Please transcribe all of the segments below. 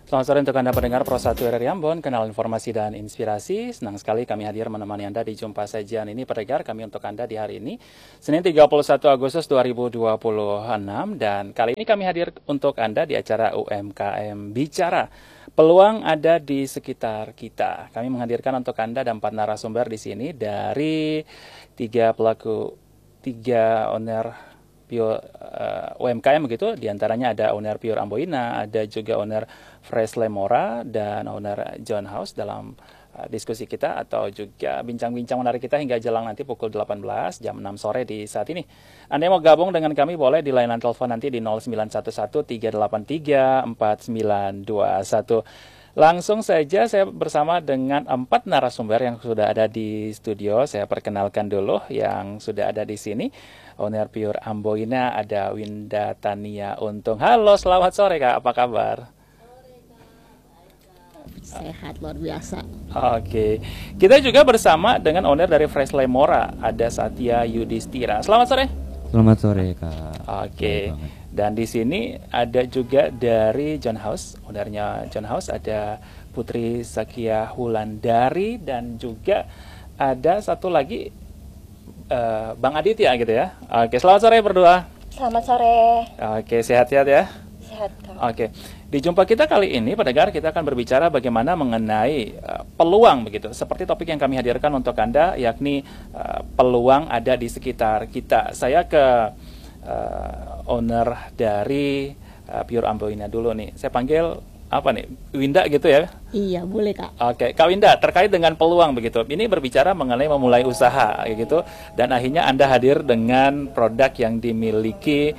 Selamat sore untuk Anda pendengar Pro 1 RRI Ambon, kanal informasi dan inspirasi. Senang sekali kami hadir menemani Anda di Jumpa Sajian ini, pendengar kami untuk Anda di hari ini, Senin 31 Agustus 2026. Dan kali ini kami hadir untuk Anda di acara UMKM Bicara. Peluang ada di sekitar kita. Kami menghadirkan untuk Anda dan 4 narasumber di sini dari 3 owner Pure UMKM begitu, diantaranya ada owner Pure Amboina, ada juga owner Fresh Lemora dan owner John House dalam diskusi kita atau juga bincang-bincang menarik kita hingga jelang nanti pukul 18 jam 6 sore di saat ini. Anda yang mau gabung dengan kami boleh di layanan telepon nanti di 0911 383 4921. Langsung saja saya bersama dengan 4 narasumber yang sudah ada di studio. Saya perkenalkan dulu yang sudah ada di sini. Owner Pure Amboina ada Winda Tania Untung. Halo, selamat sore Kak, apa kabar? Sehat luar biasa. Oke, kita juga bersama dengan owner dari Fresh Lemora, ada Satya Yudhistira. Selamat sore. Selamat sore Kak. Oke. Dan di sini ada juga dari John House, ownernya John House ada Putri Sakia Hulandari dan juga ada satu lagi Bang Aditya gitu ya. Oke, selamat sore berdua. Selamat sore. Oke, sehat-sehat ya. Sehat Kak. Oke, di jumpa kita kali ini, pendengar, kita akan berbicara bagaimana mengenai peluang begitu. Seperti topik yang kami hadirkan untuk Anda, yakni peluang ada di sekitar kita. Saya ke owner dari Pure Amboina dulu nih. Saya panggil apa nih? Winda gitu ya? Iya, boleh Kak. Oke, Kak Winda, terkait dengan peluang begitu. Ini berbicara mengenai memulai usaha gitu, dan akhirnya Anda hadir dengan produk yang dimiliki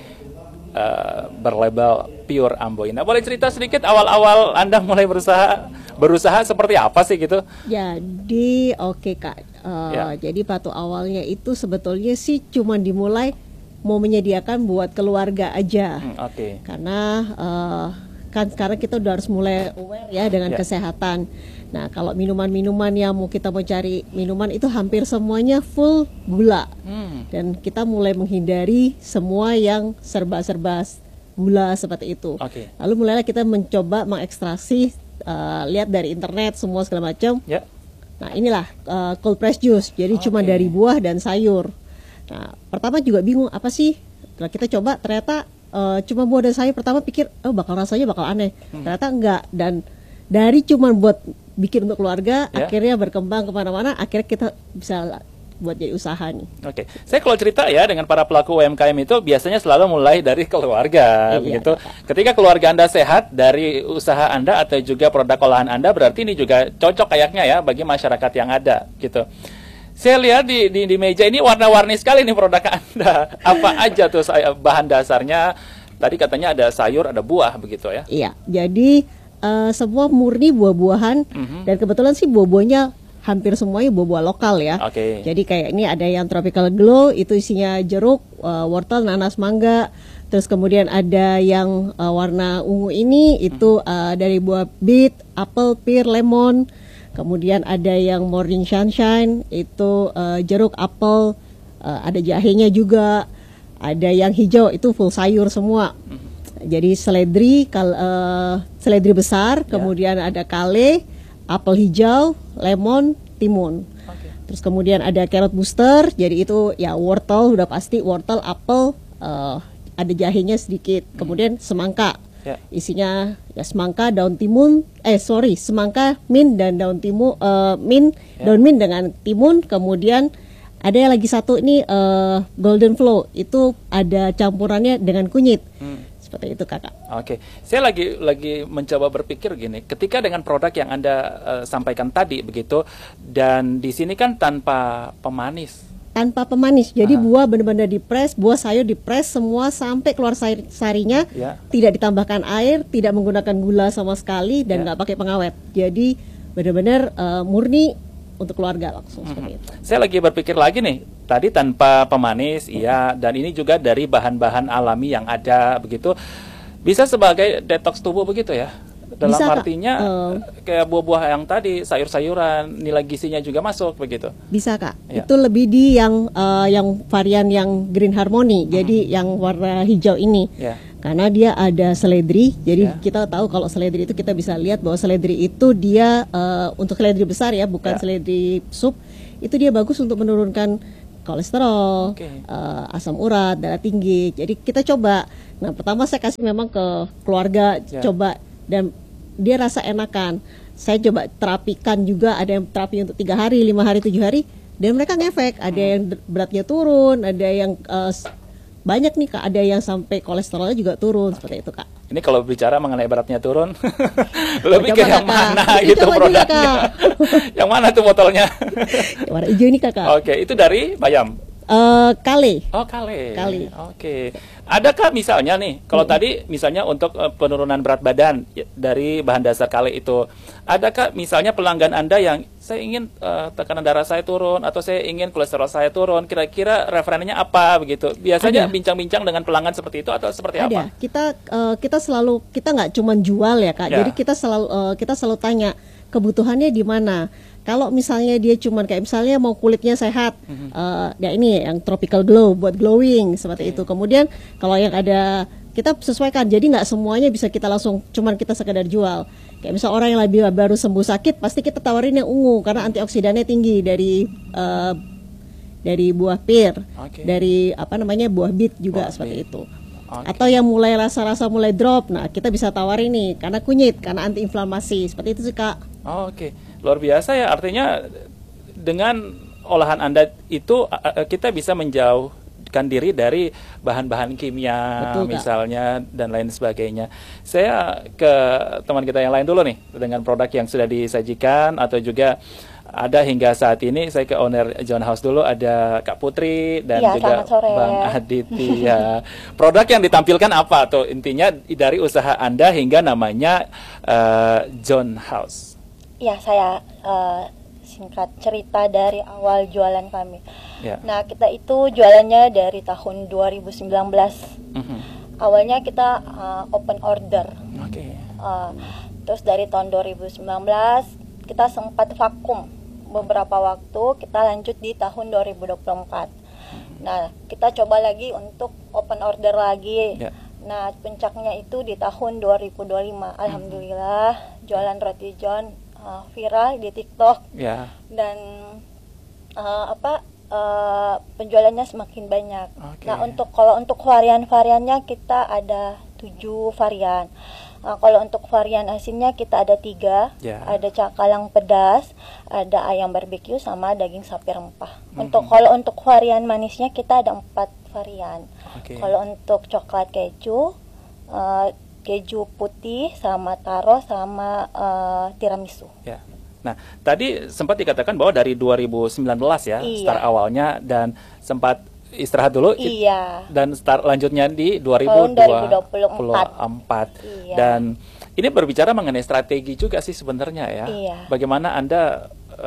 berlabel Pure Amboina. Boleh cerita sedikit awal-awal Anda mulai berusaha seperti apa sih gitu? Jadi oke Kak. Jadi waktu awalnya itu sebetulnya sih cuma dimulai mau menyediakan buat keluarga aja. Oke. Karena kan sekarang kita udah harus mulai aware ya dengan kesehatan. Nah, kalau minuman-minuman yang kita mau cari minuman itu hampir semuanya full gula. Dan kita mulai menghindari semua yang serba-serba gula seperti itu. Lalu mulailah kita mencoba mengekstraksi, lihat dari internet semua segala macam. Nah, inilah cold press juice. Jadi cuma dari buah dan sayur. Nah, pertama juga bingung apa sih? Nah, kita coba ternyata cuma buah dan sayur. Pertama pikir, bakal rasanya bakal aneh. Ternyata enggak. Dan dari cuma buat bikin untuk keluarga, akhirnya berkembang kemana-mana. Akhirnya kita bisa buat jadi usaha nih. Oke, saya kalau cerita ya dengan para pelaku UMKM itu biasanya selalu mulai dari keluarga, begitu. Ketika keluarga Anda sehat dari usaha Anda atau juga produk olahan Anda, berarti ini juga cocok kayaknya ya bagi masyarakat yang ada, gitu. Saya lihat di meja ini warna-warni sekali nih produk Anda. Apa aja tuh bahan dasarnya? Tadi katanya ada sayur, ada buah, begitu ya? Iya, jadi semua murni buah-buahan. Dan kebetulan sih buah-buahnya hampir semuanya buah-buah lokal ya. Jadi kayak ini ada yang Tropical Glow, itu isinya jeruk, wortel, nanas, mangga. Terus kemudian ada yang warna ungu ini, itu dari buah beet, apel, pear, lemon. Kemudian ada yang Morning Sunshine, itu jeruk, apel, ada jahenya juga. Ada yang hijau, itu full sayur semua. Jadi seledri besar, kemudian ada kale, apel hijau, lemon, timun. Terus kemudian ada carrot booster, jadi itu ya wortel, udah pasti wortel, apel, ada jahenya sedikit. Kemudian semangka. Isinya ya semangka, daun timun, semangka, mint dan daun timun, daun mint dengan timun. Kemudian ada yang lagi satu ini golden flow, itu ada campurannya dengan kunyit. Seperti itu Kakak. Oke, saya lagi mencoba berpikir gini, ketika dengan produk yang Anda sampaikan tadi begitu, dan di sini kan tanpa pemanis. Tanpa pemanis, jadi buah benar-benar dipres, buah sayur dipres semua sampai keluar sarinya, tidak ditambahkan air, tidak menggunakan gula sama sekali, dan nggak pakai pengawet. Jadi benar-benar murni untuk keluarga langsung seperti itu. Saya lagi berpikir lagi nih, tadi tanpa pemanis, dan ini juga dari bahan-bahan alami yang ada begitu, bisa sebagai detox tubuh begitu ya? Dalam bisa, artinya kayak buah-buah yang tadi, sayur-sayuran, nilai gizinya juga masuk begitu. Bisa Kak. Itu lebih di yang varian yang Green Harmony. Jadi yang warna hijau ini. karena dia ada seledri. Jadi kita tahu kalau seledri itu kita bisa lihat bahwa seledri itu dia untuk seledri besar ya, bukan seledri sup, itu dia bagus untuk menurunkan kolesterol, asam urat, darah tinggi. Jadi kita coba. Nah pertama saya kasih memang ke keluarga coba, dan dia rasa enakan. Saya coba terapikan juga, ada yang terapi untuk 3 hari, 5 hari, 7 hari, dan mereka ngefek. Ada yang beratnya turun, ada yang banyak nih Kak, ada yang sampai kolesterolnya juga turun seperti itu Kak. Ini kalau bicara mengenai beratnya turun, lebih ke yang mana gitu produknya? Yang mana tuh botolnya? Warna hijau ini Kakak. Oke, itu dari Bayam. Kale. Oh, Kale. Oke. Adakah misalnya nih, kalau tadi misalnya untuk penurunan berat badan dari bahan dasar Kale itu, adakah misalnya pelanggan Anda yang saya ingin tekanan darah saya turun atau saya ingin kolesterol saya turun, kira-kira referensinya apa begitu? Biasanya bincang-bincang dengan pelanggan seperti itu atau seperti apa? Kita selalu, kita nggak cuma jual ya Kak. Jadi kita selalu tanya kebutuhannya di mana. Kalau misalnya dia cuman kayak misalnya mau kulitnya sehat, ya ini yang tropical glow buat glowing seperti itu. Kemudian kalau yang ada, kita sesuaikan. Jadi nggak semuanya bisa kita langsung cuman kita sekedar jual. Kayak misal orang yang lagi baru sembuh sakit, pasti kita tawarin yang ungu karena antioksidannya tinggi dari buah pir, dari buah bit juga seperti itu. Atau yang mulai rasa-rasa mulai drop, nah kita bisa tawarin nih karena kunyit, karena antiinflamasi seperti itu sih Kak. Luar biasa ya, artinya dengan olahan Anda itu kita bisa menjauhkan diri dari bahan-bahan kimia. Betul, misalnya dan lain sebagainya. Saya ke teman kita yang lain dulu nih dengan produk yang sudah disajikan atau juga ada hingga saat ini. Saya ke owner John House dulu, ada Kak Putri dan juga Bang Aditi ya. Produk yang ditampilkan apa tuh intinya dari usaha Anda hingga namanya John House? Ya, saya singkat cerita dari awal jualan kami. Nah, kita itu jualannya dari tahun 2019. Awalnya kita open order. Terus dari tahun 2019 kita sempat vakum beberapa waktu, kita lanjut di tahun 2024. Nah, kita coba lagi untuk open order lagi. Nah, puncaknya itu di tahun 2025. Alhamdulillah jualan roti John viral di TikTok, dan penjualannya semakin banyak. Nah, kalau untuk varian-variannya kita ada 7 varian. Kalau untuk varian asinnya kita ada 3, ada cakalang pedas, ada ayam barbeque sama daging sapi rempah. Kalau untuk varian manisnya kita ada 4 varian. Kalau untuk coklat keju, keju putih sama taro sama tiramisu. Nah, tadi sempat dikatakan bahwa dari 2019 ya start awalnya, dan sempat istirahat dulu. Dan start lanjutnya di 2024. Dan ini berbicara mengenai strategi juga sih sebenarnya ya. Bagaimana Anda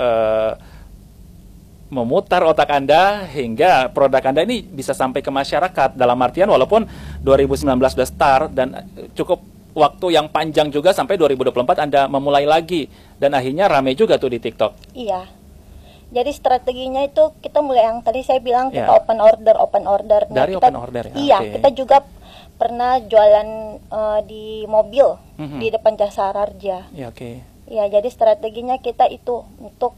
memutar otak Anda hingga produk Anda ini bisa sampai ke masyarakat, dalam artian walaupun 2019 sudah start dan cukup waktu yang panjang juga sampai 2024 Anda memulai lagi dan akhirnya rame juga tuh di TikTok. Jadi strateginya itu kita mulai yang tadi saya bilang kita open order. Dari kita, open order kita juga pernah jualan di mobil di depan Jasa Raharja. Jadi strateginya kita itu untuk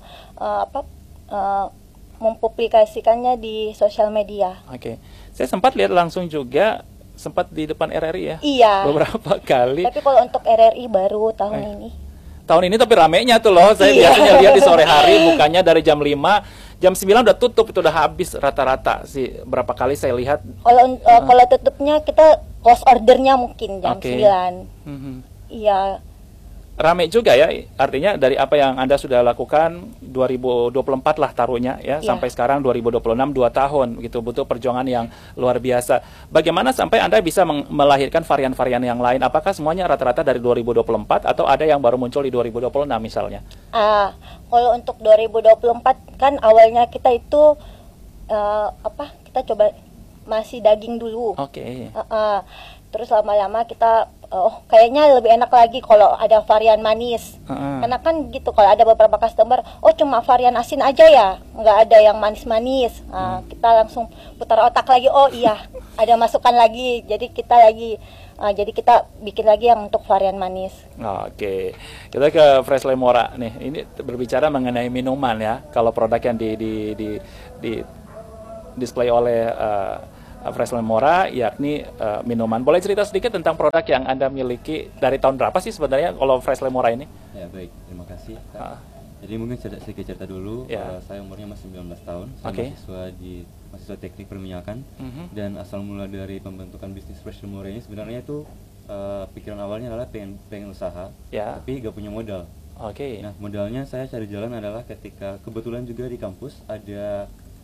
mempublikasikannya di sosial media. Saya sempat lihat langsung juga, sempat di depan RRI ya. Beberapa kali. Tapi kalau untuk RRI baru tahun ini. Tahun ini tapi ramenya tuh loh. Saya biasanya lihat di sore hari bukanya dari jam 5, jam 9 udah tutup, itu udah habis rata-rata sih. Berapa kali saya lihat. Kalau tutupnya kita close ordernya mungkin jam 9. Rame juga ya, artinya dari apa yang Anda sudah lakukan 2024 lah taruhnya ya, sampai sekarang 2026, 2 tahun gitu, butuh perjuangan yang luar biasa. Bagaimana sampai Anda bisa melahirkan varian-varian yang lain? Apakah semuanya rata-rata dari 2024 atau ada yang baru muncul di 2026 misalnya? Kalau untuk 2024 kan awalnya kita itu kita coba masih daging dulu. Terus lama-lama kita kayaknya lebih enak lagi kalau ada varian manis. Karena kan gitu, kalau ada beberapa customer, cuma varian asin aja ya, nggak ada yang manis-manis. Kita langsung putar otak lagi, ada masukan lagi. Jadi kita lagi Jadi kita bikin lagi yang untuk varian manis. Oke, kita ke Fresh Lemora nih. Ini berbicara mengenai minuman ya. Kalau produk yang di display oleh Fresh Lemora, yakni minuman. Boleh cerita sedikit tentang produk yang Anda miliki dari tahun berapa sih sebenarnya kalau Fresh Lemora ini? Ya baik, terima kasih. Jadi mungkin sedikit cerita dulu. Saya umurnya masih 19 tahun. Saya mahasiswa teknik perminyakan, dan asal mula dari pembentukan bisnis Fresh Lemora ini sebenarnya itu pikiran awalnya adalah pengen usaha, tapi gak punya modal. Nah, modalnya saya cari jalan adalah ketika kebetulan juga di kampus ada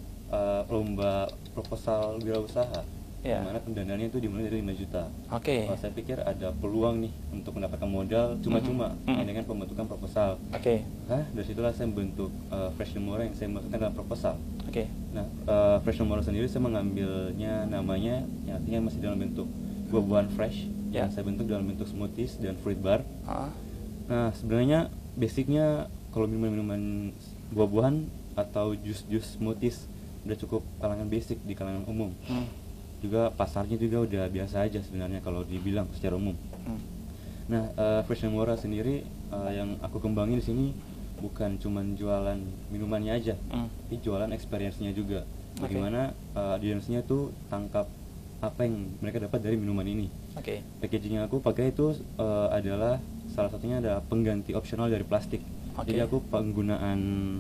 lomba proposal wirausaha, di mana pendanaannya itu dimulai dari 5 juta. Saya pikir ada peluang nih untuk mendapatkan modal cuma-cuma dengan pembentukan proposal. Dari situlah saya membentuk Fresh Lemora yang saya masukkan dalam proposal. Nah, Fresh Lemora sendiri saya mengambilnya namanya yang artinya masih dalam bentuk buah-buahan fresh, yang saya bentuk dalam bentuk smoothies dan fruit bar. Nah, sebenarnya basicnya kalau minuman buah-buahan atau jus-jus smoothies udah cukup kalangan basic di kalangan umum. Juga pasarnya juga udah biasa aja sebenarnya kalau dibilang secara umum. Nah, Fresh Lemora sendiri yang aku kembangin di sini bukan cuman jualan minumannya aja, tapi jualan experience-nya juga. Bagaimana audience-nya tuh tangkap apa yang mereka dapat dari minuman ini. Packaging yang aku pakai itu adalah salah satunya ada pengganti opsional dari plastik. Jadi aku penggunaan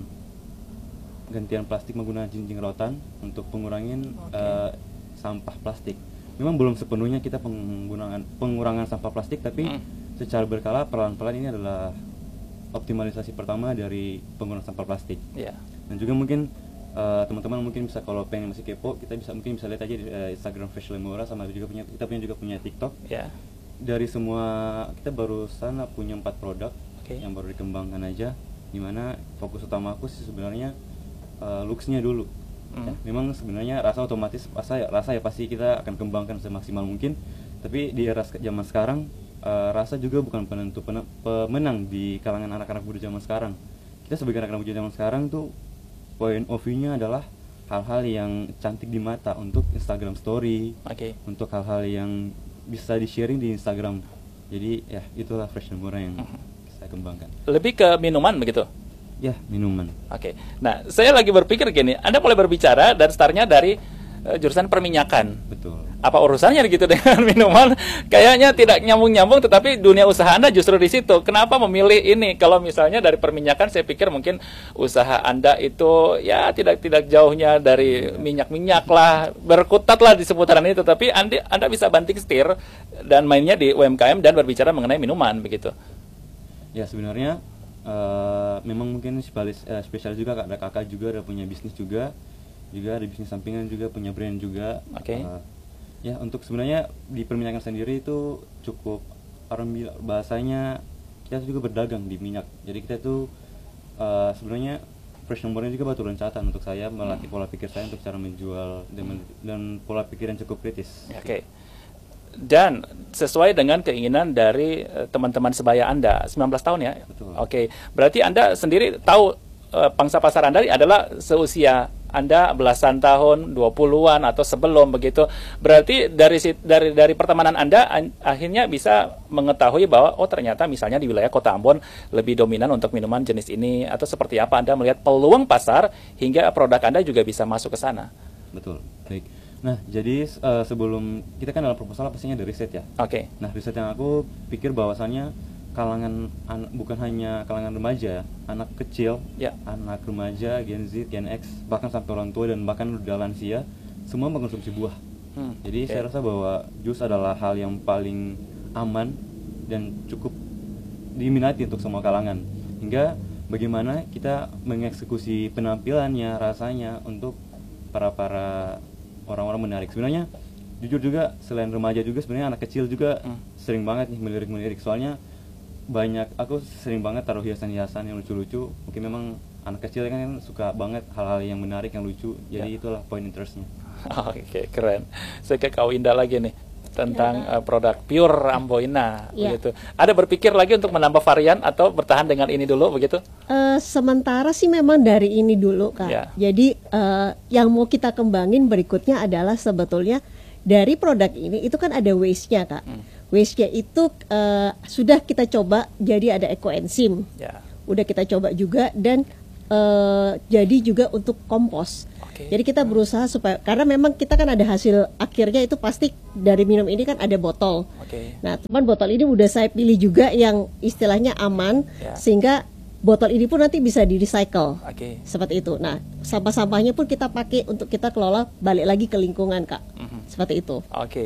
gantian plastik menggunakan jinjing rotan untuk pengurangin sampah plastik. Memang belum sepenuhnya kita pengurangan sampah plastik, tapi secara berkala pelan-pelan ini adalah optimalisasi pertama dari penggunaan sampah plastik. Dan juga mungkin teman-teman mungkin bisa, kalau pengen masih kepo, mungkin bisa lihat aja di Instagram Fresh Lemora, sama kita juga punya TikTok. Dari semua kita barusan punya 4 produk yang baru dikembangkan aja, dimana fokus utama aku sih sebenarnya looks-nya dulu. Memang sebenarnya rasa otomatis rasa ya pasti kita akan kembangkan semaksimal mungkin, tapi di era zaman sekarang rasa juga bukan penentu pemenang di kalangan anak-anak muda zaman sekarang. Kita sebagai anak-anak muda zaman sekarang tuh point of view-nya adalah hal-hal yang cantik di mata untuk Instagram story, untuk hal-hal yang bisa di-sharing di Instagram. Jadi ya itulah Fresh Lemora yang saya kembangkan. Lebih ke minuman begitu? Ya, minuman. Nah, saya lagi berpikir gini, Anda mulai berbicara dan startnya dari jurusan perminyakan. Betul. Apa urusannya gitu dengan minuman? Kayaknya tidak nyambung-nyambung, tetapi dunia usaha Anda justru di situ. Kenapa memilih ini? Kalau misalnya dari perminyakan, saya pikir mungkin usaha Anda itu ya tidak jauhnya dari minyak-minyak lah, berkutat lah di seputaran ini. Tetapi Anda bisa banting setir dan mainnya di UMKM dan berbicara mengenai minuman begitu. Ya, sebenarnya memang mungkin spesial juga, ada kakak juga ada punya bisnis juga ada bisnis sampingan juga, punya brand juga. Ya, untuk sebenarnya di perminyakan sendiri itu cukup orang bahasanya kita juga berdagang di minyak. Jadi kita tuh sebenarnya Fresh Lemora juga batu loncatan untuk saya melatih pola pikir saya untuk cara menjual dan pola pikir yang cukup kritis. Dan sesuai dengan keinginan dari teman-teman sebaya Anda, 19 tahun ya? Betul. Berarti Anda sendiri tahu pangsa pasar Anda adalah seusia Anda belasan tahun, 20-an atau sebelum begitu. Berarti dari pertemanan Anda akhirnya bisa mengetahui bahwa ternyata misalnya di wilayah Kota Ambon lebih dominan untuk minuman jenis ini, atau seperti apa Anda melihat peluang pasar hingga produk Anda juga bisa masuk ke sana. Betul. Baik. Nah, jadi sebelum kita kan dalam proposal pastinya ada riset ya. Nah, riset yang aku pikir bahwasannya kalangan bukan hanya kalangan remaja, anak kecil, anak remaja, Gen Z, Gen X, bahkan sampai orang tua dan bahkan udah lansia, semua mengkonsumsi buah. Jadi saya rasa bahwa jus adalah hal yang paling aman dan cukup diminati untuk semua kalangan. Hingga bagaimana kita mengeksekusi penampilannya, rasanya untuk para orang-orang menarik. Sebenarnya jujur juga selain remaja juga sebenarnya anak kecil juga sering banget nih melirik-melirik, soalnya aku sering banget taruh hiasan-hiasan yang lucu-lucu. Mungkin memang anak kecil kan suka banget hal-hal yang menarik, yang lucu. Jadi itulah point interestnya. Keren. Saya ke Kak Winda lagi nih tentang produk Pure Amboina begitu. Ada berpikir lagi untuk menambah varian atau bertahan dengan ini dulu begitu? Sementara sih memang dari ini dulu, Kak. Jadi yang mau kita kembangin berikutnya adalah sebetulnya dari produk ini itu kan ada waste-nya, Kak. waste-nya itu sudah kita coba jadi ada ekoenzim. Udah kita coba juga dan jadi juga untuk kompos. Jadi kita berusaha supaya, karena memang kita kan ada hasil akhirnya itu pasti dari minum ini kan ada botol. Nah, teman botol ini udah saya pilih juga yang istilahnya aman, sehingga botol ini pun nanti bisa di-recycle. Seperti itu. Nah, sampah-sampahnya pun kita pakai untuk kita kelola balik lagi ke lingkungan, Kak. Seperti itu.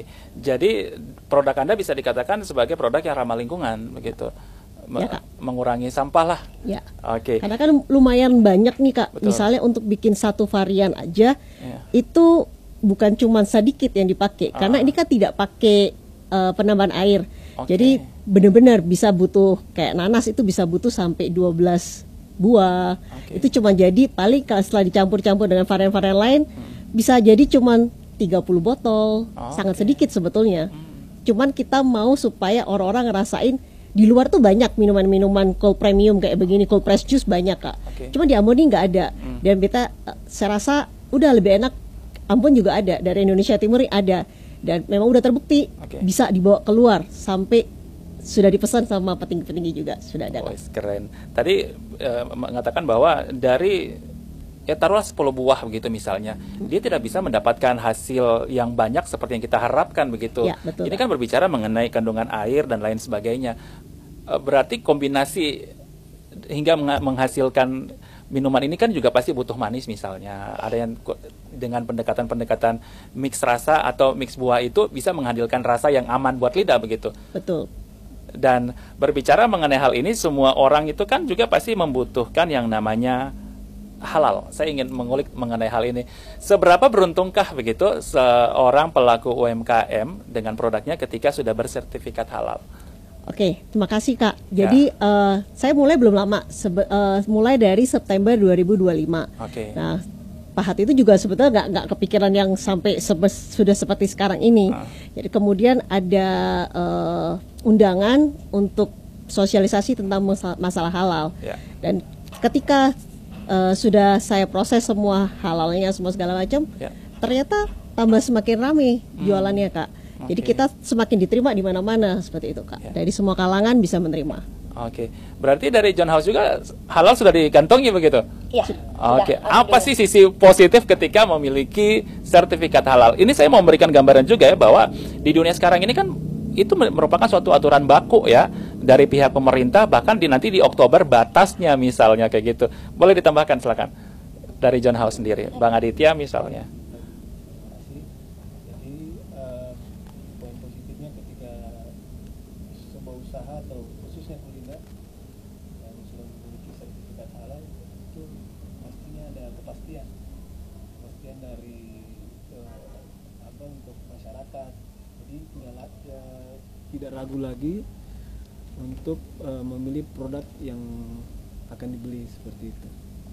Jadi produk Anda bisa dikatakan sebagai produk yang ramah lingkungan, begitu. Mengurangi sampah lah. Karena kan lumayan banyak nih, Kak. Misalnya untuk bikin satu varian aja itu bukan cuma sedikit yang dipakai, karena ini kan tidak pakai penambahan air. Jadi benar-benar bisa butuh, kayak nanas itu bisa butuh sampai 12 buah. Itu cuma jadi paling setelah dicampur-campur dengan varian-varian lain bisa jadi cuma 30 botol. Sangat sedikit sebetulnya. Cuman kita mau supaya orang-orang ngerasain di luar tuh banyak minuman-minuman cold premium kayak begini, cold press juice banyak, Kak. Cuma di Ambon ini nggak ada. Dan kita saya rasa udah lebih enak. Ambon juga ada, dari Indonesia Timur ada. Dan memang udah terbukti bisa dibawa keluar sampai sudah dipesan sama petinggi-petinggi juga sudah ada. Keren. Tadi mengatakan bahwa dari taruhlah 10 buah begitu misalnya, dia tidak bisa mendapatkan hasil yang banyak seperti yang kita harapkan begitu. Betul. Ini kan berbicara mengenai kandungan air dan lain sebagainya. Berarti kombinasi hingga menghasilkan minuman ini kan juga pasti butuh manis misalnya. Ada yang dengan pendekatan-pendekatan mix rasa atau mix buah itu bisa menghasilkan rasa yang aman buat lidah begitu. Betul. Dan berbicara mengenai hal ini, semua orang itu kan juga pasti membutuhkan yang namanya halal. Saya ingin mengulik mengenai hal ini. Seberapa beruntungkah begitu seorang pelaku UMKM dengan produknya ketika sudah bersertifikat halal? Terima kasih, Kak. Jadi saya mulai belum lama, mulai dari September 2025. Nah, Pak Hati itu juga sebetulnya nggak kepikiran yang sampai sudah seperti sekarang ini. Jadi kemudian ada undangan untuk sosialisasi tentang masalah halal. Dan ketika sudah saya proses semua halalnya, semua segala macam, ternyata tambah semakin ramai jualannya, Kak. Jadi kita semakin diterima di mana-mana seperti itu, Kak. Dari semua kalangan bisa menerima. Berarti dari John House juga halal sudah digantongi begitu? Iya. Apa sih sisi positif ketika memiliki sertifikat halal? Ini saya mau memberikan gambaran juga ya, bahwa di dunia sekarang ini kan itu merupakan suatu aturan baku ya dari pihak pemerintah, bahkan nanti di Oktober batasnya misalnya kayak gitu. Boleh ditambahkan silakan dari John House sendiri, Bang Aditya misalnya. Tidak ragu lagi untuk memilih produk yang akan dibeli seperti itu.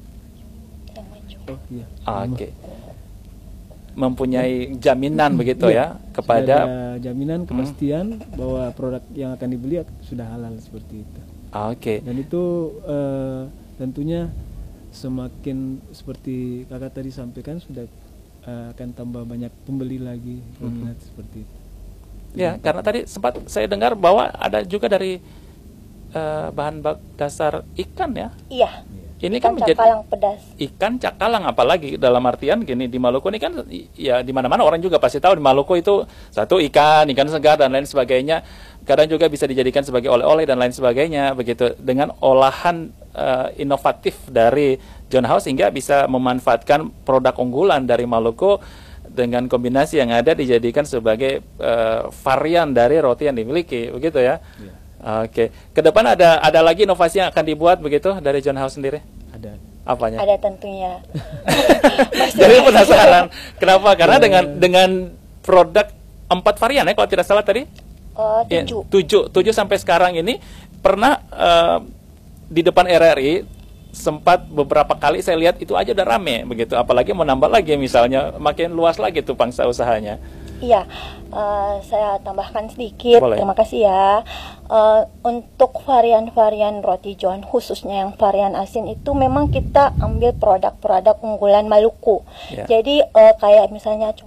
Mempunyai jaminan begitu ya kepada ada jaminan kepastian bahwa produk yang akan dibeli sudah halal seperti itu. Dan itu tentunya semakin seperti kakak tadi sampaikan sudah akan tambah banyak pembeli lagi, peminat seperti itu. Karena tadi sempat saya dengar bahwa ada juga dari bahan dasar ikan ya. Ini kan menjadi cakalang pedas. Ikan cakalang, apalagi dalam artian gini, di Maluku ini kan ya di mana-mana orang juga pasti tahu di Maluku itu satu ikan segar dan lain sebagainya. Kadang juga bisa dijadikan sebagai oleh-oleh dan lain sebagainya begitu, dengan olahan inovatif dari John House hingga bisa memanfaatkan produk unggulan dari Maluku dengan kombinasi yang ada dijadikan sebagai varian dari roti yang dimiliki, begitu ya? Ke depan ada lagi inovasi yang akan dibuat begitu dari John House sendiri? Ada. Apanya? Ada tentunya. Jadi penasaran, kenapa? Karena dengan produk 4 varian ya, kalau tidak salah tadi? 7 sampai sekarang ini pernah di depan RRI. Sempat beberapa kali saya lihat itu aja udah rame begitu, apalagi mau nambah lagi misalnya, makin luas lagi tuh pangsa usahanya. Saya tambahkan sedikit. Boleh. Terima kasih ya. Untuk varian-varian roti John, khususnya yang varian asin itu memang kita ambil produk-produk unggulan Maluku. Jadi kayak misalnya contoh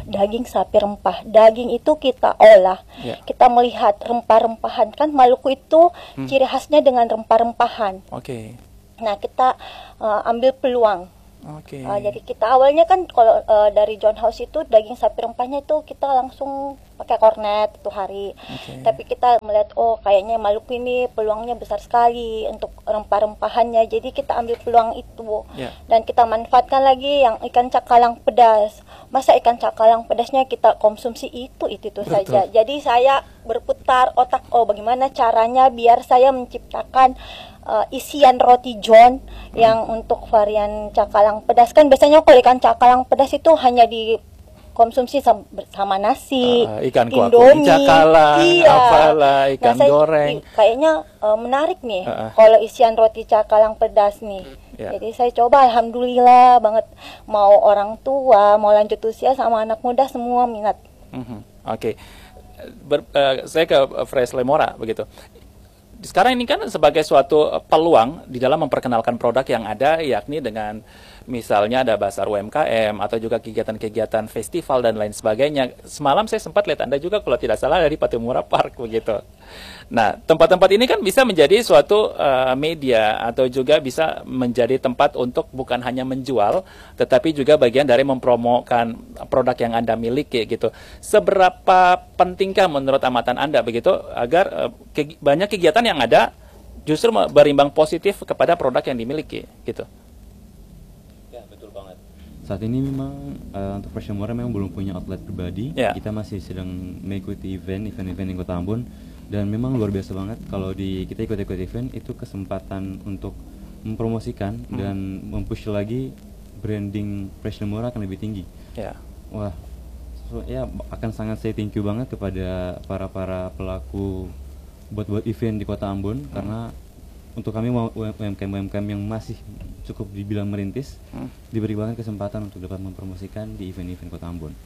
daging sapi rempah. Daging itu kita olah, kita melihat rempah-rempahan, kan Maluku itu ciri khasnya dengan rempah-rempahan. Nah, kita ambil peluang. Jadi kita awalnya kan kalau dari John House itu daging sapi rempahnya itu kita langsung pakai kornet itu hari. Tapi kita melihat kayaknya Maluku ini peluangnya besar sekali untuk rempah-rempahannya. Jadi kita ambil peluang itu dan kita manfaatkan lagi yang ikan cakalang pedas. Masa ikan cakalang pedasnya kita konsumsi itu saja. Jadi saya berputar otak, bagaimana caranya biar saya menciptakan isian roti John yang untuk varian cakalang pedas. Kan biasanya kalau ikan cakalang pedas itu hanya dikonsumsi sama nasi, ikan kuah cakalang, apalah, ikan goreng. Kayaknya menarik nih kalau isian roti cakalang pedas nih. Jadi saya coba, alhamdulillah banget, mau orang tua, mau lanjut usia sama anak muda semua minat. Saya ke Fresh Lemora begitu. Sekarang ini kan sebagai suatu peluang di dalam memperkenalkan produk yang ada, yakni dengan misalnya ada Basar UMKM atau juga kegiatan-kegiatan festival dan lain sebagainya. Semalam saya sempat lihat Anda juga kalau tidak salah dari Patimura Park begitu. Nah, tempat-tempat ini kan bisa menjadi suatu media atau juga bisa menjadi tempat untuk bukan hanya menjual, tetapi juga bagian dari mempromokan produk yang Anda miliki gitu. Seberapa pentingkah menurut amatan Anda begitu agar banyak kegiatan yang ada justru berimbang positif kepada produk yang dimiliki gitu? Ya, betul banget. Saat ini memang untuk Fresh Lemora memang belum punya outlet pribadi. Kita masih sedang mengikuti event di Kota Ambon. Dan memang luar biasa banget kalau kita ikut-ikut event itu kesempatan untuk mempromosikan dan mempush lagi branding Fresh Lemora akan lebih tinggi. Wah, akan sangat saya thank you banget kepada para pelaku buat event di Kota Ambon, karena untuk kami UMKM yang masih cukup dibilang merintis, diberi banget kesempatan untuk dapat mempromosikan di event-event Kota Ambon.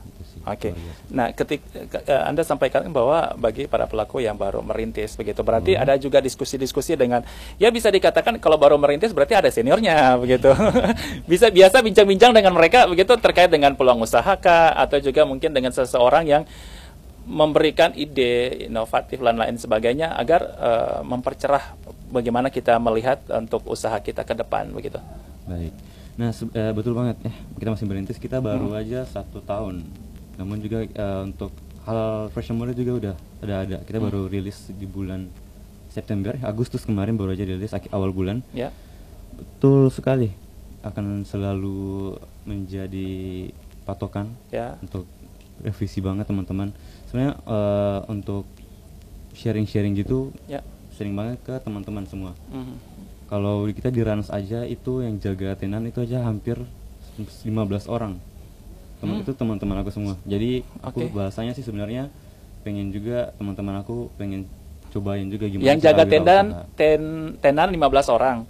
Nah, ketika Anda sampaikan bahwa bagi para pelaku yang baru merintis begitu, berarti ada juga diskusi-diskusi dengan, ya bisa dikatakan kalau baru merintis berarti ada seniornya begitu. Biasa bincang-bincang dengan mereka begitu terkait dengan peluang usaha kah, atau juga mungkin dengan seseorang yang memberikan ide inovatif dan lain sebagainya agar mempercerah bagaimana kita melihat untuk usaha kita ke depan begitu. Baik. Nah, betul banget kita masih merintis, kita baru aja 1 tahun. Namun juga untuk hal Fresh Lemora juga udah ada. Kita baru rilis di bulan September, Agustus kemarin baru aja rilis awal bulan. Betul sekali, akan selalu menjadi patokan untuk revisi banget teman-teman. Sebenarnya untuk sharing-sharing gitu sering banget ke teman-teman semua. Kalau kita di Rans aja itu yang jaga tenan itu aja hampir 15 orang. Itu teman-teman aku semua. Jadi aku bahasanya sih sebenarnya pengen juga teman-teman aku pengen cobain juga gimana. Yang jaga tenan 15 orang.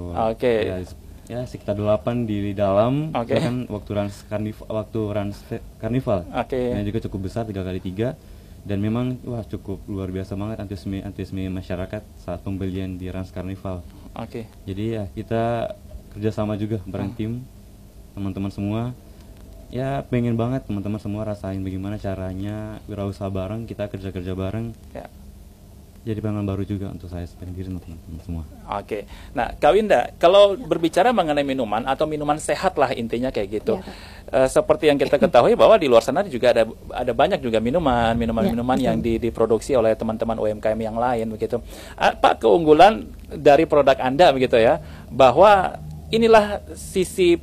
Ya sekitar 8 di dalam. Kan waktu Rans Karnival. Ini juga cukup besar 3x3. Dan memang cukup luar biasa banget antusiasme masyarakat saat pembelian di Rans Karnival. Jadi ya kita kerjasama juga bareng tim teman-teman semua. Ya pengen banget teman-teman semua rasain bagaimana caranya wirausaha bareng, kita kerja bareng. Jadi pengalaman baru juga untuk saya sendiri dan teman-teman semua. Nah, Kak Winda, kalau berbicara mengenai minuman atau minuman sehat lah intinya kayak gitu. Seperti yang kita ketahui bahwa di luar sana juga ada banyak juga minuman yang diproduksi oleh teman-teman UMKM yang lain begitu. Apa keunggulan dari produk Anda begitu ya? Bahwa inilah sisi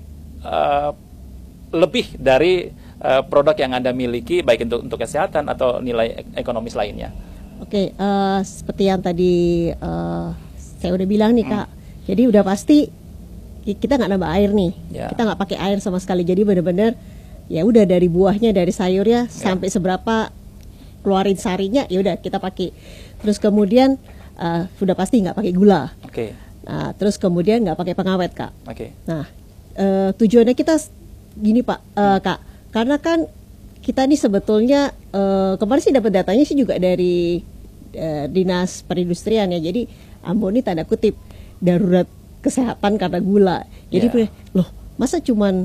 lebih dari produk yang Anda miliki baik untuk kesehatan atau nilai ekonomis lainnya. Seperti yang tadi saya udah bilang nih Kak, jadi udah pasti kita nggak nambah air nih, kita nggak pakai air sama sekali, jadi benar-benar ya udah dari buahnya, dari sayurnya sampai seberapa keluarin sarinya, ya udah kita pakai. Terus kemudian sudah pasti nggak pakai gula. Nah, terus kemudian nggak pakai pengawet Kak. Nah, tujuannya kita gini Kak, karena kan kita nih sebetulnya kemarin sih dapat datanya sih juga dari Dinas Perindustrian ya. Jadi Ambon ini tanda kutip darurat kesehatan karena gula. Jadi loh, masa cuman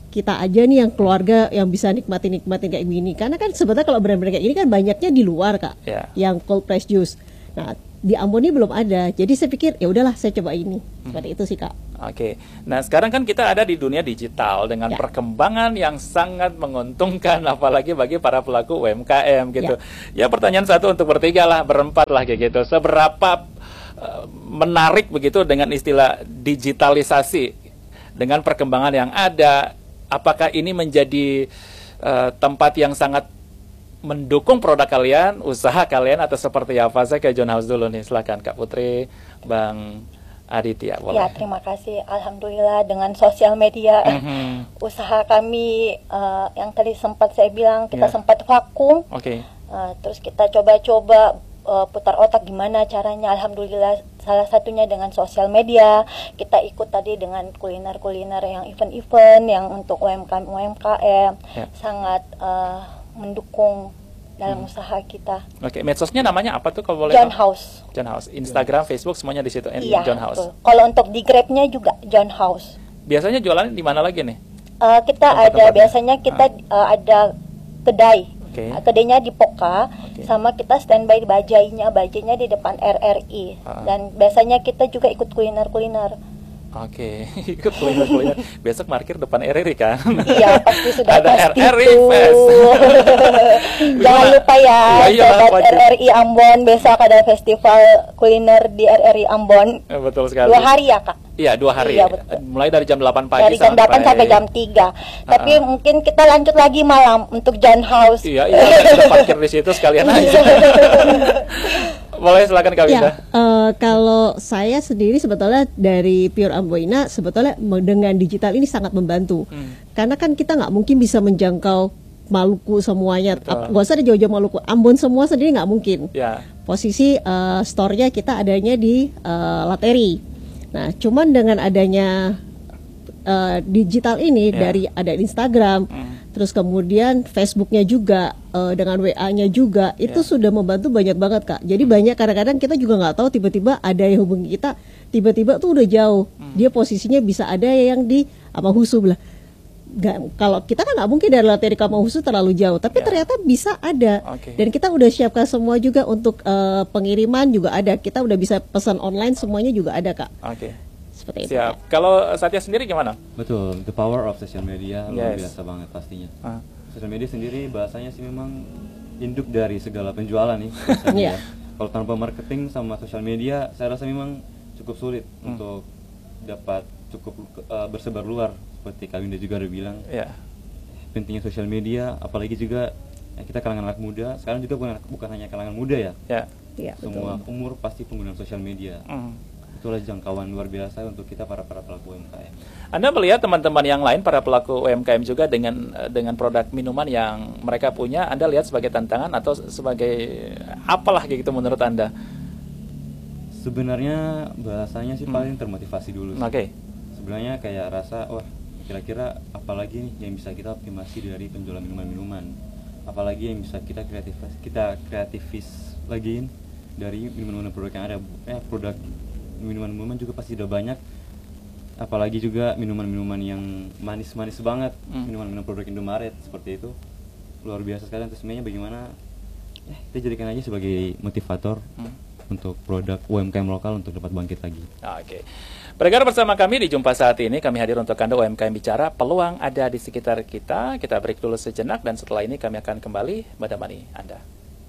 kita aja nih yang keluarga yang bisa nikmatin kayak gini. Karena kan sebetulnya kalau brand-brand kayak gini kan banyaknya di luar Kak, yang cold press juice. Nah di Ambon ini belum ada, jadi saya pikir ya udahlah saya coba ini. Seperti itu sih Kak. Oke, nah sekarang kan kita ada di dunia digital dengan perkembangan yang sangat menguntungkan, apalagi bagi para pelaku UMKM gitu. Ya pertanyaan satu untuk bertiga lah, berempat lah kayak gitu. Seberapa menarik begitu dengan istilah digitalisasi, dengan perkembangan yang ada, apakah ini menjadi tempat yang sangat mendukung produk kalian, usaha kalian, atau seperti apa? Saya ke John House dulu nih, silakan Kak Putri, Bang Aditya, boleh. Ya, terima kasih. Alhamdulillah dengan sosial media, usaha kami yang tadi sempat saya bilang, kita sempat vakum. Terus kita coba-coba putar otak gimana caranya. Alhamdulillah salah satunya dengan sosial media. Kita ikut tadi dengan kuliner-kuliner yang event-event yang untuk UMKM sangat mendukung dalam usaha kita. Oke, medsosnya namanya apa tuh kalau boleh? John House. John House. Instagram, Facebook semuanya di situ. Iya, John House. Betul. Kalau untuk di Grab-nya juga John House. Biasanya jualan di mana lagi nih? Kita ada biasanya kita ada kedai. Kedainya di Poka, sama kita standby bajainya di depan RRI. Dan biasanya kita juga ikut kuliner-kuliner. Ikut kuliner. Besok parkir depan RRI kan? Iya, pasti sudah ada pasti RRI Fest. Jangan lupa ya, sobat RRI Ambon, besok ada festival kuliner di RRI Ambon. Betul sekali. 2 hari ya Kak? Iya, 2 hari. Iya, betul. Mulai dari jam 8 pagi dari jam 8 sampai jam 3. Tapi mungkin kita lanjut lagi malam untuk John House. Iya, kita parkir di situ sekalian aja. Boleh, silakan Kak Winda. Kalau saya sendiri sebetulnya dari Pure Amboina sebetulnya dengan digital ini sangat membantu. Karena kan kita nggak mungkin bisa menjangkau Maluku semuanya. Nggak usah di jauh-jauh Maluku, Ambon semua sendiri nggak mungkin. Posisi store-nya kita adanya di Lateri. Nah, cuman dengan adanya digital ini dari ada Instagram, terus kemudian Facebooknya juga, dengan WA-nya juga, itu sudah membantu banyak banget Kak. Jadi banyak kadang-kadang kita juga nggak tahu, tiba-tiba ada yang hubungi kita, tiba-tiba tuh udah jauh, dia posisinya bisa ada yang di Amahusu lah. Kalau kita kan nggak mungkin dari Lateri ke Amahusu terlalu jauh, tapi ternyata bisa ada. Dan kita udah siapkan semua juga untuk pengiriman juga ada. Kita udah bisa pesan online semuanya juga ada Kak. Seperti itu. Siap. Kalau Satya sendiri gimana? Betul, the power of social media luar biasa banget pastinya. Social media sendiri bahasanya sih memang induk dari segala penjualan nih. Kalau tanpa marketing sama social media, saya rasa memang cukup sulit untuk dapat cukup bersebar luar. Seperti Kak Winda juga udah bilang, pentingnya sosial media, apalagi juga kita kalangan anak muda. Sekarang juga bukan hanya kalangan muda ya. Semua umur pasti pengguna sosial media. Itulah jangkauan luar biasa untuk kita para pelaku UMKM. Anda melihat teman-teman yang lain para pelaku UMKM juga dengan produk minuman yang mereka punya, Anda lihat sebagai tantangan atau sebagai apalah gitu menurut Anda? Sebenarnya bahasanya sih paling termotivasi dulu. Sebenarnya kayak rasa kira-kira apalagi nih yang bisa kita optimasi dari penjualan minuman-minuman, apalagi yang bisa kita kreativis lagi dari minuman-minuman produk yang ada. Produk minuman-minuman juga pasti udah banyak, apalagi juga minuman-minuman yang manis-manis banget, minuman-minuman produk Indomaret seperti itu luar biasa sekali. Terus sebenarnya bagaimana kita jadikan aja sebagai motivator untuk produk UMKM lokal untuk dapat bangkit lagi. Bergabung bersama kami di Jumpa Saat ini, kami hadir untuk Anda UMKM Bicara, peluang ada di sekitar kita. Kita break dulu sejenak dan setelah ini kami akan kembali menemani Anda.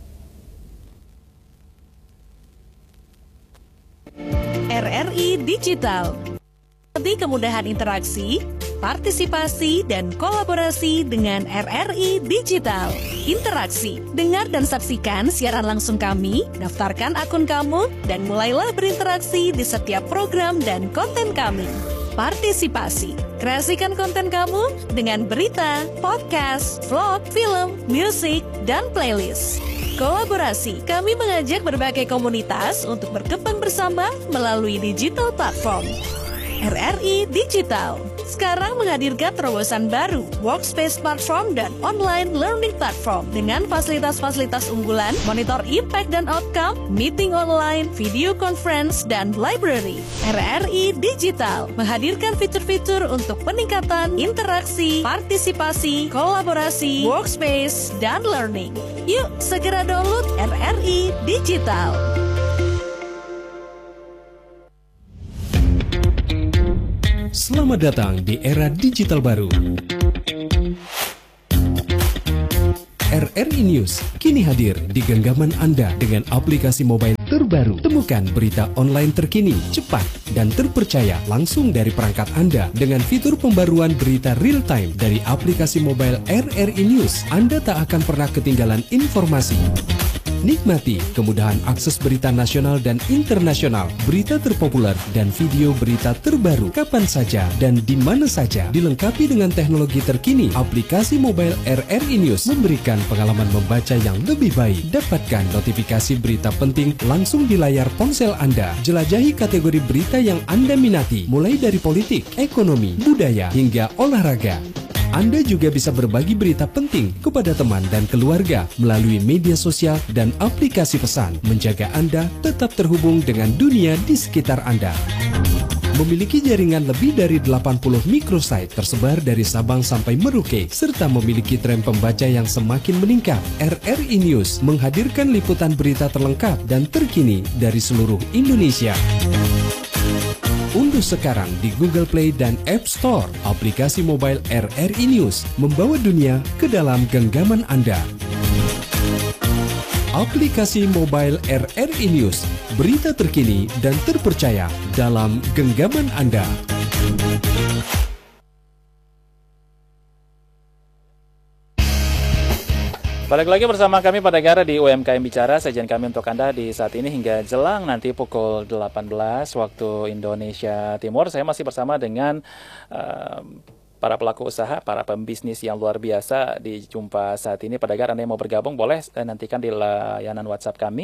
RRI Digital. Kemudahan interaksi, partisipasi, dan kolaborasi dengan RRI Digital. Interaksi, dengar dan saksikan siaran langsung kami, daftarkan akun kamu, dan mulailah berinteraksi di setiap program dan konten kami. Partisipasi, kreasikan konten kamu dengan berita, podcast, vlog, film, musik, dan playlist. Kolaborasi, kami mengajak berbagai komunitas untuk berkembang bersama melalui digital platform. RRI Digital. Sekarang menghadirkan terobosan baru, Workspace Platform dan Online Learning Platform dengan fasilitas-fasilitas unggulan, monitor impact dan outcome, meeting online, video conference, dan library. RRI Digital menghadirkan fitur-fitur untuk peningkatan interaksi, partisipasi, kolaborasi, workspace, dan learning. Yuk segera download RRI Digital. Selamat datang di era digital baru. RRI News kini hadir di genggaman Anda dengan aplikasi mobile terbaru. Temukan berita online terkini, cepat, dan terpercaya langsung dari perangkat Anda dengan fitur pembaruan berita real time dari aplikasi mobile RRI News. Anda tak akan pernah ketinggalan informasi. Nikmati kemudahan akses berita nasional dan internasional, berita terpopuler, dan video berita terbaru kapan saja dan di mana saja. Dilengkapi dengan teknologi terkini, aplikasi mobile RRI News memberikan pengalaman membaca yang lebih baik. Dapatkan notifikasi berita penting langsung di layar ponsel Anda. Jelajahi kategori berita yang Anda minati, mulai dari politik, ekonomi, budaya, hingga olahraga. Anda juga bisa berbagi berita penting kepada teman dan keluarga melalui media sosial dan aplikasi pesan, menjaga Anda tetap terhubung dengan dunia di sekitar Anda. Memiliki jaringan lebih dari 80 microsite tersebar dari Sabang sampai Merauke, serta memiliki tren pembaca yang semakin meningkat. RRI News menghadirkan liputan berita terlengkap dan terkini dari seluruh Indonesia. Unduh sekarang di Google Play dan App Store aplikasi mobile RRI News, membawa dunia ke dalam genggaman Anda. Aplikasi mobile RRI News, berita terkini dan terpercaya dalam genggaman Anda. Balik lagi bersama kami pada Gara di UMKM Bicara, sajian kami untuk Anda di saat ini hingga jelang nanti pukul 18 waktu Indonesia Timur. Saya masih bersama dengan para pelaku usaha, para pembisnis yang luar biasa di jumpa saat ini. Pada Gara, Anda yang mau bergabung boleh nantikan di layanan WhatsApp kami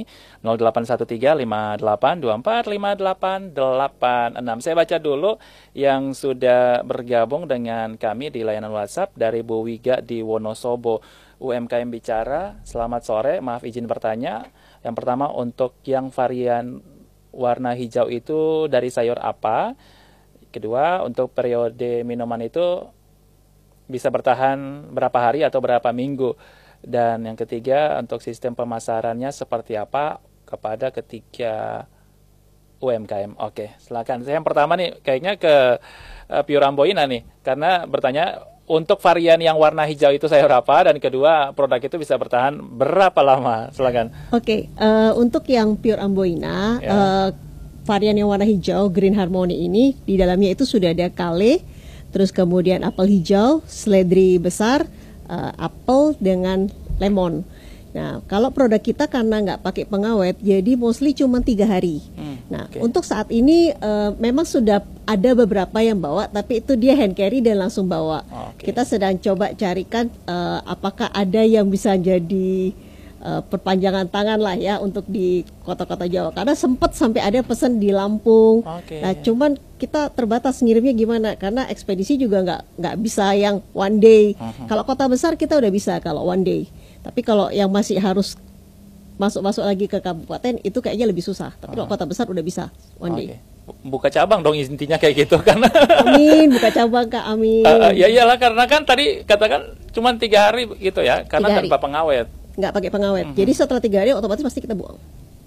0813-5824-5886. Saya baca dulu yang sudah bergabung dengan kami di layanan WhatsApp dari Bu Wiga di Wonosobo. UMKM Bicara, selamat sore, maaf izin bertanya. Yang pertama, untuk yang varian warna hijau itu dari sayur apa? Kedua, untuk periode minuman itu bisa bertahan berapa hari atau berapa minggu? Dan yang ketiga, untuk sistem pemasarannya seperti apa kepada ketiga UMKM? Oke, silakan. Saya yang pertama nih, kayaknya ke Pure Amboina nih, karena bertanya untuk varian yang warna hijau itu sayur apa, dan kedua produk itu bisa bertahan berapa lama? Silakan. Oke, untuk yang Pure Amboina, varian yang warna hijau Green Harmony ini di dalamnya itu sudah ada kale, terus kemudian apel hijau, seledri besar, apel dengan lemon. Nah, kalau produk kita karena nggak pakai pengawet, jadi mostly cuma 3 hari. Nah, untuk saat ini memang sudah ada beberapa yang bawa, tapi itu dia hand carry dan langsung bawa. Kita sedang coba carikan apakah ada yang bisa jadi perpanjangan tangan lah ya untuk di kota-kota Jawa. Karena sempat sampai ada pesan di Lampung. Nah, cuman kita terbatas ngirimnya gimana? Karena ekspedisi juga nggak bisa yang one day. Kalau kota besar kita udah bisa kalau one day. Tapi kalau yang masih harus masuk lagi ke kabupaten itu kayaknya lebih susah. Tapi kalau kota besar udah bisa one day. Buka cabang dong intinya kayak gitu kan. Amin, buka cabang Kak, amin. Ya iyalah, karena kan tadi katakan cuma 3 hari gitu ya, karena tanpa pengawet. Nggak pakai pengawet. Jadi setelah 3 hari otomatis pasti kita buang.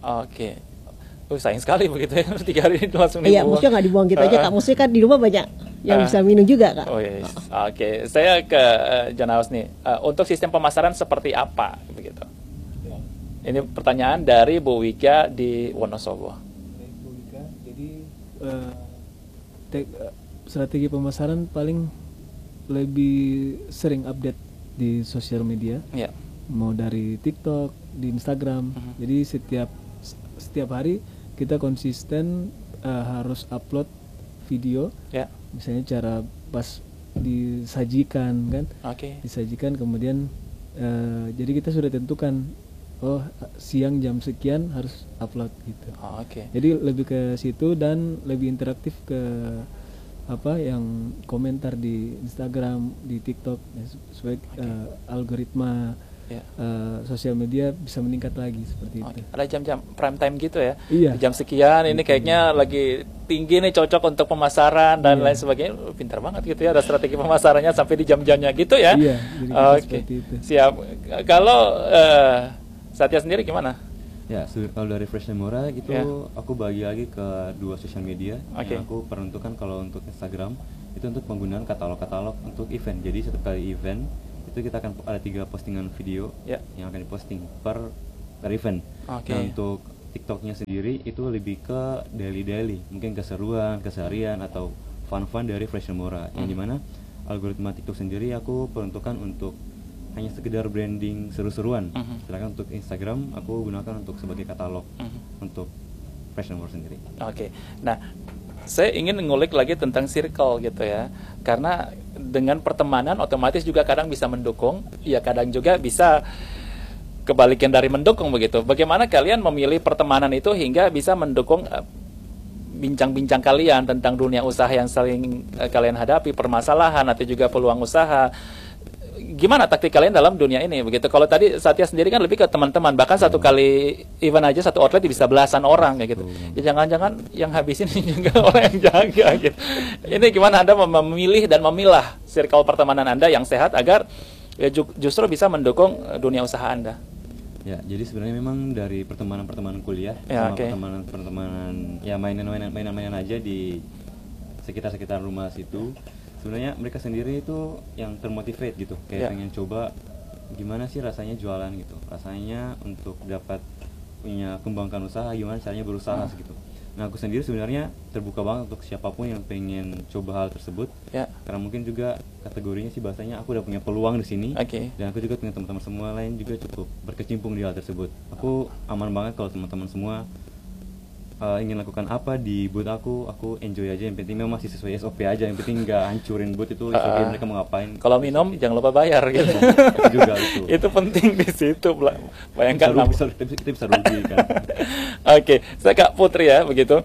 Sayang sekali begitu ya, 3 hari itu langsung dibuang. Iya, maksudnya nggak dibuang gitu aja Kak. Maksudnya kan di rumah banyak yang bisa minum juga Kak. Saya ke John House nih. Untuk sistem pemasaran seperti apa begitu? Ini pertanyaan dari Bu Wika di Wonosobo. Bu Wika, jadi strategi pemasaran paling lebih sering update di sosial media. Mau dari TikTok, di Instagram. Jadi setiap hari kita konsisten harus upload video. Misalnya cara pas disajikan kan. Disajikan kemudian jadi kita sudah tentukan siang jam sekian harus upload gitu. Jadi lebih ke situ dan lebih interaktif ke yang komentar di Instagram, di TikTok, supaya algoritma sosial media bisa meningkat lagi seperti itu. Ada jam-jam prime time gitu ya? Iya. Jam sekian ini kayaknya lagi tinggi nih, cocok untuk pemasaran dan lain sebagainya. Pintar banget gitu ya, ada strategi pemasarannya sampai di jam-jamnya gitu ya? Iya. Seperti itu. Siap. Kalau Satya sendiri gimana? Ya, kalau dari Fresh Lemora itu aku bagi lagi ke 2 sosial media yang aku peruntukkan. Kalau untuk Instagram itu untuk penggunaan katalog-katalog untuk event. Jadi setiap kali event itu kita akan ada 3 postingan video yang akan diposting per event. Nah, untuk TikToknya sendiri itu lebih ke daily, mungkin keseruan, keseharian atau fun dari Fresh Lemora. Yang dimana algoritma TikTok sendiri aku peruntukkan untuk hanya sekedar branding seru-seruan. Sedangkan untuk Instagram aku gunakan untuk sebagai katalog untuk Fresh Lemora sendiri. Nah, saya ingin ngulik lagi tentang circle gitu ya, karena dengan pertemanan otomatis juga kadang bisa mendukung, ya kadang juga bisa kebalikan dari mendukung begitu. Bagaimana kalian memilih pertemanan itu hingga bisa mendukung bincang-bincang kalian tentang dunia usaha yang sering kalian hadapi, permasalahan atau juga peluang usaha? Gimana taktik kalian dalam dunia ini begitu? Kalau tadi Satya sendiri kan lebih ke teman-teman, bahkan satu kali event aja satu outlet bisa belasan orang kayak gitu. Ya jangan-jangan yang habisin juga orang yang jaga gitu. Ini gimana Anda memilih dan memilah circle pertemanan Anda yang sehat agar justru bisa mendukung dunia usaha Anda? Ya, jadi sebenarnya memang dari pertemanan kuliah sama pertemanan ya mainan aja di sekitar rumah situ. Sebenarnya mereka sendiri itu yang termotivate gitu, kayak pengen coba gimana sih rasanya jualan gitu, rasanya untuk dapat punya kembangkan usaha, gimana caranya berusaha gitu. Nah, aku sendiri sebenarnya terbuka banget untuk siapapun yang pengen coba hal tersebut, karena mungkin juga kategorinya sih bahasanya aku udah punya peluang di sini, dan aku juga punya teman-teman semua lain juga cukup berkecimpung di hal tersebut. Aku aman banget kalau teman-teman semua ingin lakukan apa di booth aku enjoy aja, yang penting memang masih sesuai SOP aja, yang penting nggak hancurin booth itu mereka mau ngapain. Kalau minum jangan lupa bayar gitu. Itu juga itu penting di situ. Bayangkan kita bisa rugi kan. Saya Kak Putri ya begitu.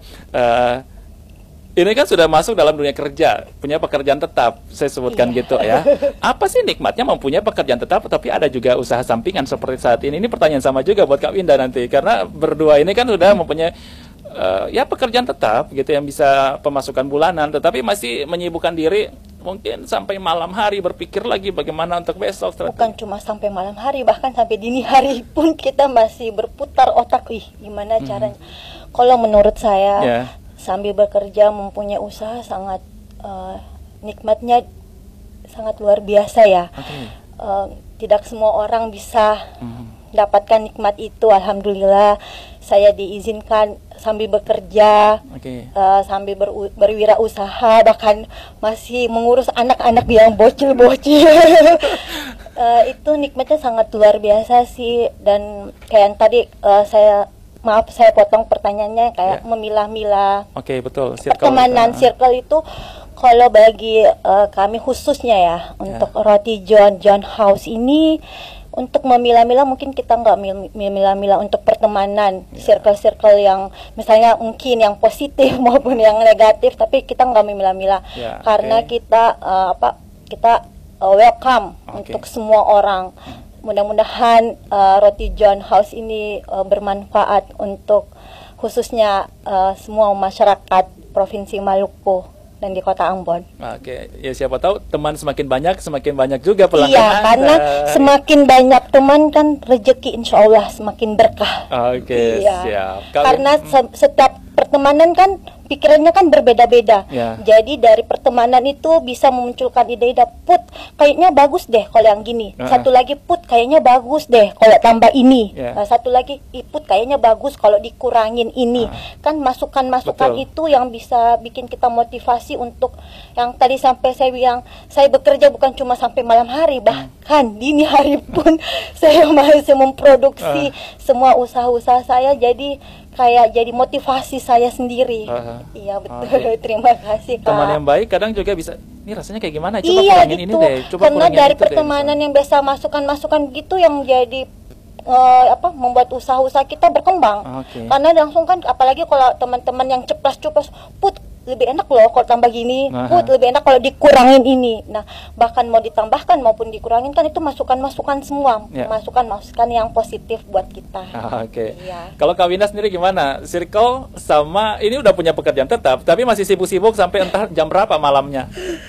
Ini kan sudah masuk dalam dunia kerja, punya pekerjaan tetap, saya sebutkan gitu ya. Apa sih nikmatnya mempunyai pekerjaan tetap, tapi ada juga usaha sampingan seperti saat ini? Ini pertanyaan sama juga buat Kak Winda nanti, karena berdua ini kan sudah mempunyai pekerjaan tetap gitu yang bisa pemasukan bulanan, tetapi masih menyibukkan diri mungkin sampai malam hari berpikir lagi bagaimana untuk besok. Bukan cuma sampai malam hari, bahkan sampai dini hari pun kita masih berputar otak, gimana caranya. Kalau menurut saya sambil bekerja mempunyai usaha sangat nikmatnya sangat luar biasa ya. Tidak semua orang bisa dapatkan nikmat itu. Alhamdulillah saya diizinkan sambil bekerja, sambil berwirausaha, bahkan masih mengurus anak-anak yang bocil-bocil. Itu nikmatnya sangat luar biasa sih. Dan kayak yang tadi saya potong pertanyaannya, kayak memilah-milah. Betul. Pertemanan circle itu kalau bagi kami khususnya ya, untuk Roti John House ini, untuk memilah-milah mungkin kita nggak memilah-milah untuk pertemanan circle-circle yang misalnya mungkin yang positif maupun yang negatif, tapi kita nggak memilah-milah karena kita welcome untuk semua orang. Mudah-mudahan Roti John House ini bermanfaat untuk khususnya semua masyarakat Provinsi Maluku dan di Kota Ambon. Ya siapa tahu teman semakin banyak juga pelanggan. Iya, karena semakin banyak teman kan rezeki insya Allah semakin berkah. Siap. Karena setiap pertemanan kan pikirannya kan berbeda-beda. Jadi dari pertemanan itu bisa memunculkan ide-ide, Put kayaknya bagus deh kalau yang gini. Satu lagi, Put kayaknya bagus deh kalau tambah ini. Satu lagi, Put kayaknya bagus kalau dikurangin ini. Kan masukan-masukan itu yang bisa bikin kita motivasi untuk yang tadi sampai saya bilang, saya bekerja bukan cuma sampai malam hari, bahkan dini hari pun saya masih memproduksi semua usaha-usaha saya, jadi kayak jadi motivasi saya sendiri. Iya betul. Terima kasih Kak. Teman yang baik kadang juga bisa, ini rasanya kayak gimana, coba kurangin gitu. ini deh, coba karena dari pertemanan yang biasa masukan-masukan gitu yang jadi membuat usaha-usaha kita berkembang. Karena langsung kan, apalagi kalau teman-teman yang ceplas-ceplas, Put lebih enak loh kalau tambah gini, lebih enak kalau dikurangin ini. Nah, bahkan mau ditambahkan maupun dikurangin kan itu masukan-masukan semua, masukan-masukan yang positif buat kita. Oke. Iya. Kalau Kak Winda sendiri gimana? Circle sama ini udah punya pekerjaan tetap, tapi masih sibuk-sibuk sampai entah jam berapa malamnya?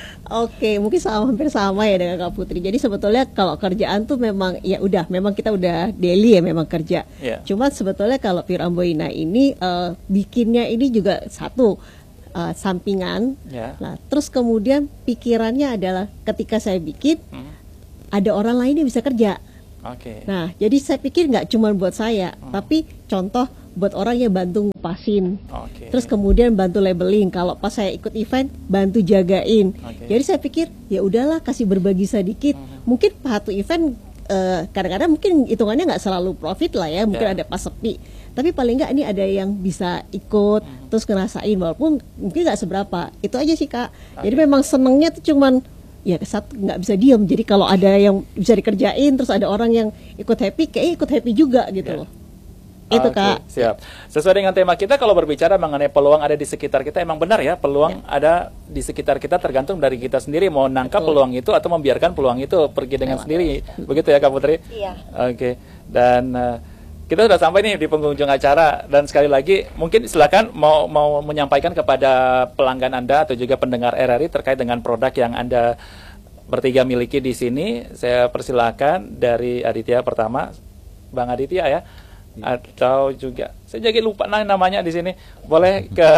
Oke, mungkin hampir sama ya dengan Kak Putri. Jadi sebetulnya kalau kerjaan tuh memang ya udah, memang kita udah daily ya memang kerja. Cuma sebetulnya kalau Pure Amboina ini bikinnya ini juga satu sampingan. Nah, terus kemudian pikirannya adalah ketika saya bikin ada orang lain yang bisa kerja. Nah, jadi saya pikir nggak cuma buat saya, tapi contoh buat orang yang bantu ngupasin, terus kemudian bantu labeling. Kalau pas saya ikut event, bantu jagain. Jadi saya pikir ya udahlah, kasih berbagi sedikit. Mungkin satu event kadang-kadang mungkin hitungannya nggak selalu profit lah ya, mungkin ada pas sepi. Tapi paling nggak ini ada yang bisa ikut, terus ngerasain walaupun mungkin nggak seberapa. Itu aja sih Kak. Jadi memang senengnya tuh cuman ya satu, nggak bisa diem. Jadi kalau ada yang bisa dikerjain, terus ada orang yang ikut happy, kayak ikut happy juga gitu loh. Itu Kak. Siap. Sesuai dengan tema kita, kalau berbicara mengenai peluang ada di sekitar kita, emang benar ya, peluang ada di sekitar kita, tergantung dari kita sendiri mau nangkap peluang itu atau membiarkan peluang itu pergi dengan sendiri. Begitu ya Kak Putri? Iya. Oke. Dan kita sudah sampai nih di penghujung acara, dan sekali lagi mungkin silakan mau menyampaikan kepada pelanggan Anda atau juga pendengar RRI terkait dengan produk yang Anda bertiga miliki di sini. Saya persilakan dari Aditya pertama, Bang Aditya ya. Atau juga saya jadi lupa namanya di sini. Boleh ke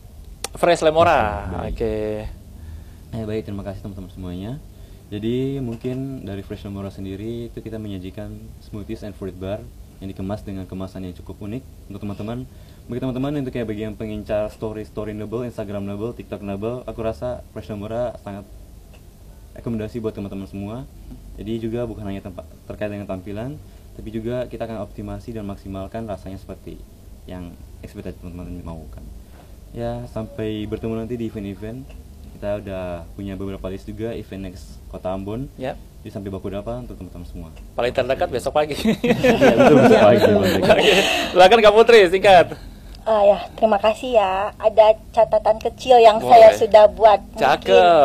Fresh Lemora. Oke. Baik, terima kasih teman-teman semuanya. Jadi mungkin dari Fresh Lemora sendiri itu kita menyajikan smoothies and fruit bar yang dikemas dengan kemasan yang cukup unik untuk teman-teman. Bagi teman-teman yang kayak bagi yang pengincar story-nable, Instagram-nable, TikTok-nable, aku rasa Fresh Lemora sangat rekomendasi buat teman-teman semua. Jadi juga bukan hanya terkait dengan tampilan, tapi juga kita akan optimasi dan maksimalkan rasanya seperti yang ekspektasi teman-teman maukan. Ya, sampai bertemu nanti di event-event. Kita udah punya beberapa list juga event next Kota Ambon. Jadi sampai baku dapat untuk teman-teman semua. Paling terdekat besok pagi. Ya, betul, besok pagi. Silakan Kak Putri, singkat. Ya, terima kasih ya. Ada catatan kecil yang saya sudah buat. Cakep.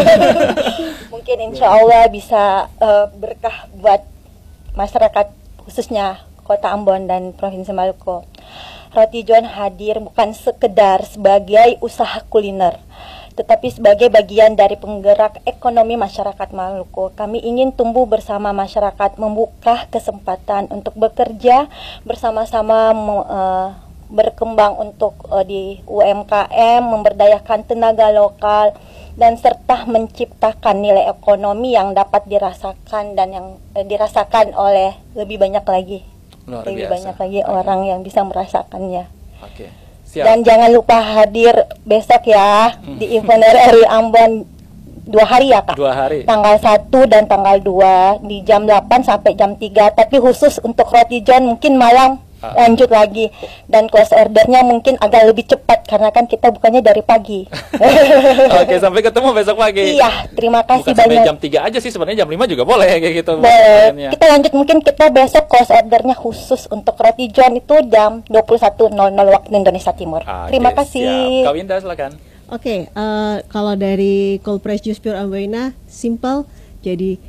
Mungkin insya Allah bisa berkah buat masyarakat, khususnya Kota Ambon dan Provinsi Maluku. Roti John hadir bukan sekedar sebagai usaha kuliner, tetapi sebagai bagian dari penggerak ekonomi masyarakat Maluku. Kami ingin tumbuh bersama masyarakat, membuka kesempatan untuk bekerja bersama-sama, berkembang untuk di UMKM, memberdayakan tenaga lokal, dan serta menciptakan nilai ekonomi yang dapat dirasakan dan yang dirasakan oleh lebih banyak lagi. Lebih banyak lagi orang yang bisa merasakannya. Siap. Dan jangan lupa hadir besok ya di event RRI Ambon 2 hari ya Kak? 2 hari. Tanggal 1 dan tanggal 2 di jam 8 sampai jam 3. Tapi khusus untuk Roti John mungkin malam lanjut lagi. Dan close ordernya mungkin agak lebih cepat karena kan kita bukannya dari pagi. Oke, sampai ketemu besok pagi. Iya, terima kasih bukan banyak. Sampai jam 3 aja sih, sebenarnya jam 5 juga boleh kayak gitu. Boleh. Kita lanjut, mungkin kita besok close ordernya khusus untuk Roti John itu jam 21.00 waktu Indonesia Timur. Terima kasih. Kak Winda, silakan. Oke, kalau dari Cold Press Juice Pure Amboina, simple. Jadi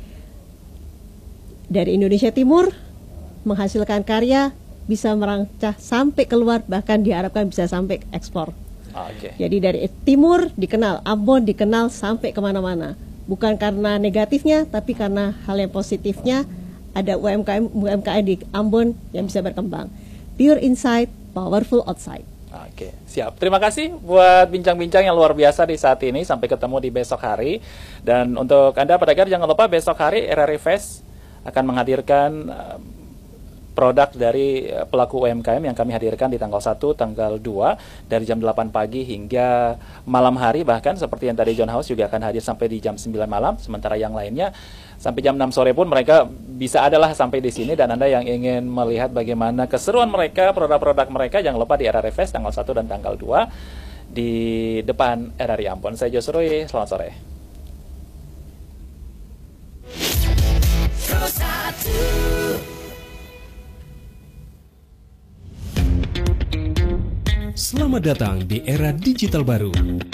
dari Indonesia Timur menghasilkan karya, bisa merancang sampai keluar, bahkan diharapkan bisa sampai ekspor. Jadi dari timur dikenal, Ambon dikenal sampai kemana-mana. Bukan karena negatifnya, tapi karena hal yang positifnya. Ada UMKM di Ambon yang bisa berkembang. Pure inside, powerful outside. Oke, siap. Terima kasih buat bincang-bincang yang luar biasa di saat ini. Sampai ketemu di besok hari. Dan untuk Anda pedagang, jangan lupa besok hari RRI Fest akan menghadirkan produk dari pelaku UMKM yang kami hadirkan di tanggal 1, tanggal 2 dari jam 8 pagi hingga malam hari, bahkan seperti yang tadi John House juga akan hadir sampai di jam 9 malam, sementara yang lainnya sampai jam 6 sore pun mereka bisa adalah sampai di sini. Dan Anda yang ingin melihat bagaimana keseruan mereka, produk-produk mereka, jangan lupa di RRI Fest tanggal 1 dan tanggal 2 di depan RRI Ambon. Saya Josroy, selamat sore. Selamat datang di era digital baru.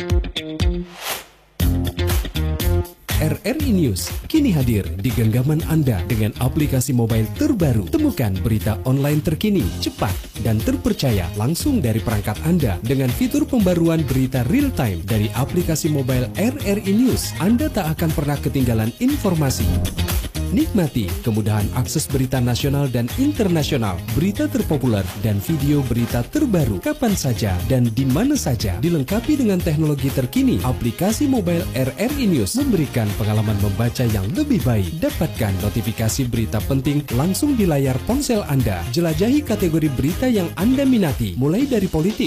RRI News kini hadir di genggaman Anda dengan aplikasi mobile terbaru. Temukan berita online terkini, cepat, dan terpercaya langsung dari perangkat Anda dengan fitur pembaruan berita real time dari aplikasi mobile RRI News. Anda tak akan pernah ketinggalan informasi. Nikmati kemudahan akses berita nasional dan internasional, berita terpopuler, dan video berita terbaru kapan saja dan di mana saja. Dilengkapi dengan teknologi terkini, aplikasi mobile RRI News memberikan pengalaman membaca yang lebih baik. Dapatkan notifikasi berita penting langsung di layar ponsel Anda. Jelajahi kategori berita yang Anda minati, mulai dari politik,